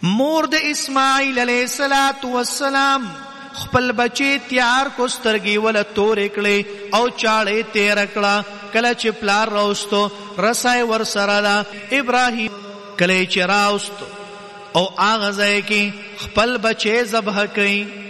مور د اسماعیل علیہ السلام خپل بچی تیار کو سترګي ول تورې کړې او چاړې تیر کړه. کله چې پلار راوستو رسای ور سره دا ابراهیم کله چې راوستو او هغه ځای کې خپل بچی ذبح کړي.